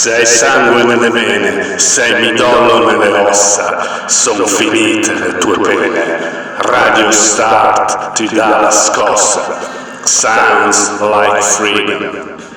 Se hai sangue nelle vene, se hai midollo nelle ossa, son finite le tue pene. Radio Start ti dà la scossa. Sounds like freedom.